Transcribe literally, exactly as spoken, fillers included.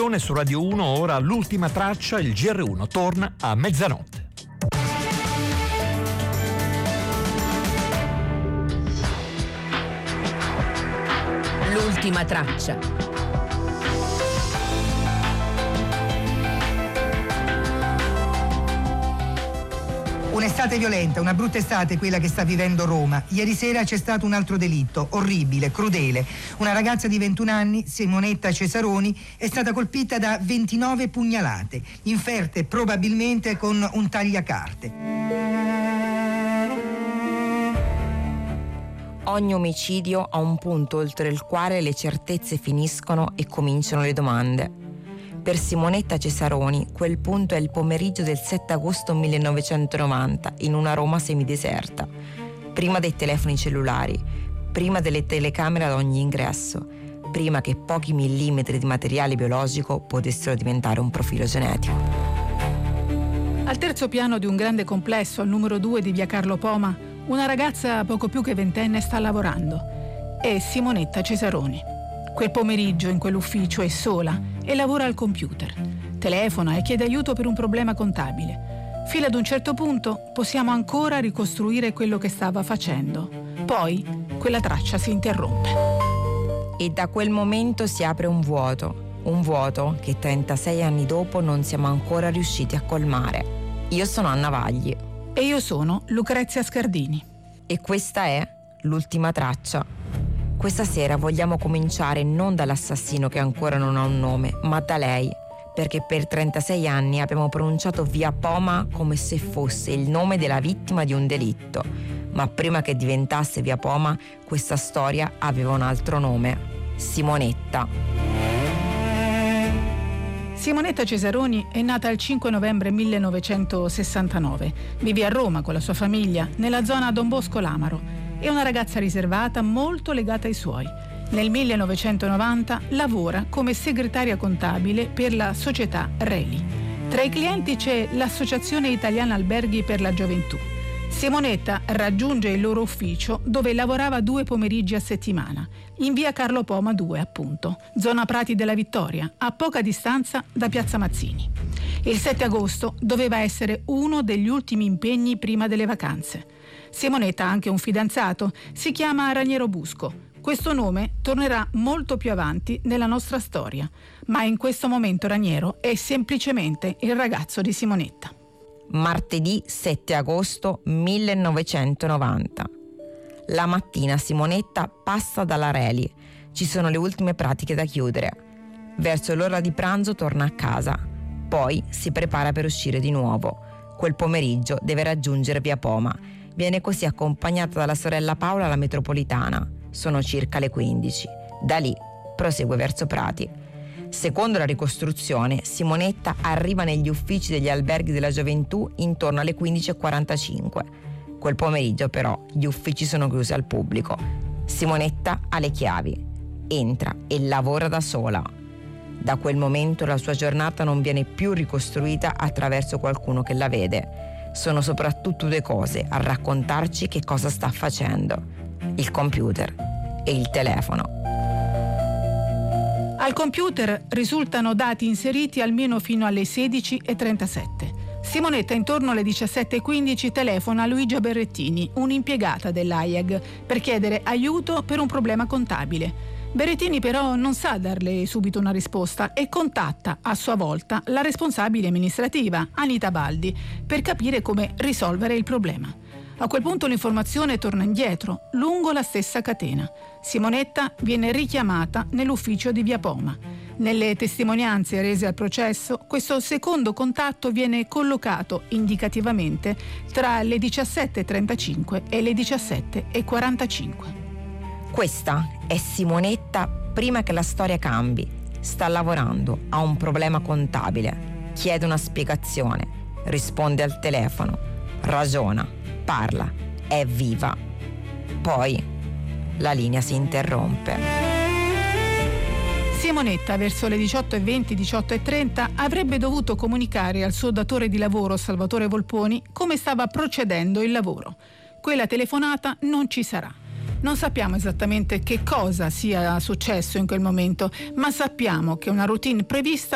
continuazione su Radio uno, ora l'ultima traccia, il G R uno torna a mezzanotte. L'ultima traccia. Un'estate violenta, una brutta estate quella che sta vivendo Roma. Ieri sera c'è stato un altro delitto, orribile, crudele. Una ragazza di ventuno anni, Simonetta Cesaroni, è stata colpita da ventinove pugnalate, inferte probabilmente con un tagliacarte. Ogni omicidio ha un punto oltre il quale le certezze finiscono e cominciano le domande. Per Simonetta Cesaroni quel punto è il pomeriggio del sette agosto millenovecentonovanta in una Roma semideserta, prima dei telefoni cellulari, prima delle telecamere ad ogni ingresso, prima che pochi millimetri di materiale biologico potessero diventare un profilo genetico. Al terzo piano di un grande complesso al numero due di via Carlo Poma, una ragazza poco più che ventenne sta lavorando. È Simonetta Cesaroni. Quel pomeriggio in quell'ufficio è sola e lavora al computer. Telefona e chiede aiuto per un problema contabile. Fino ad un certo punto possiamo ancora ricostruire quello che stava facendo. Poi quella traccia si interrompe. E da quel momento si apre un vuoto, un vuoto che trentasei anni dopo non siamo ancora riusciti a colmare. Io sono Anna Vagli. E io sono Lucrezia Scardini. E questa è l'ultima traccia. Questa sera vogliamo cominciare non dall'assassino che ancora non ha un nome, ma da lei, perché per trentasei anni abbiamo pronunciato via Poma come se fosse il nome della vittima di un delitto, ma prima che diventasse via Poma, questa storia aveva un altro nome: Simonetta. Simonetta Cesaroni è nata il cinque novembre millenovecentosessantanove. Vive a Roma con la sua famiglia, nella zona Don Bosco Lamaro. È una ragazza riservata, molto legata ai suoi. Nel millenovecentonovanta lavora come segretaria contabile per la società Reli. Tra i clienti c'è l'Associazione Italiana Alberghi per la Gioventù. Simonetta raggiunge il loro ufficio dove lavorava due pomeriggi a settimana, in via Carlo Poma due appunto, zona Prati della Vittoria, a poca distanza da Piazza Mazzini. Il sette agosto doveva essere uno degli ultimi impegni prima delle vacanze. Simonetta ha anche un fidanzato, si chiama Raniero Busco. Questo nome tornerà molto più avanti nella nostra storia, ma in questo momento Raniero è semplicemente il ragazzo di Simonetta. Martedì sette agosto millenovecentonovanta. La mattina Simonetta passa dalla Reli. Ci sono le ultime pratiche da chiudere. Verso l'ora di pranzo torna a casa. Poi si prepara per uscire di nuovo. Quel pomeriggio deve raggiungere via Poma. Viene così accompagnata dalla sorella Paola alla metropolitana. Sono circa le quindici. Da lì prosegue verso Prati. Secondo la ricostruzione, Simonetta arriva negli uffici degli alberghi della gioventù intorno alle quindici e quarantacinque. Quel pomeriggio però gli uffici sono chiusi al pubblico. Simonetta ha le chiavi, entra e lavora da sola. Da quel momento la sua giornata non viene più ricostruita attraverso qualcuno che la vede. Sono soprattutto due cose a raccontarci che cosa sta facendo: il computer e il telefono. Al computer risultano dati inseriti almeno fino alle sedici e trentasette. Simonetta intorno alle diciassette e quindici telefona a Luigia Berrettini, un'impiegata dell'A I A G, per chiedere aiuto per un problema contabile. Berrettini però non sa darle subito una risposta e contatta a sua volta la responsabile amministrativa, Anita Baldi, per capire come risolvere il problema. A quel punto l'informazione torna indietro, lungo la stessa catena. Simonetta viene richiamata nell'ufficio di via Poma. Nelle testimonianze rese al processo, questo secondo contatto viene collocato indicativamente tra le diciassette e trentacinque e le diciassette e quarantacinque. Questa è Simonetta prima che la storia cambi. Sta lavorando, ha un problema contabile, chiede una spiegazione, risponde al telefono, ragiona, parla, è viva. Poi la linea si interrompe. Simonetta verso le diciotto e venti, diciotto e trenta avrebbe dovuto comunicare al suo datore di lavoro Salvatore Volponi come stava procedendo il lavoro. Quella telefonata non ci sarà. Non sappiamo esattamente che cosa sia successo in quel momento, ma sappiamo che una routine prevista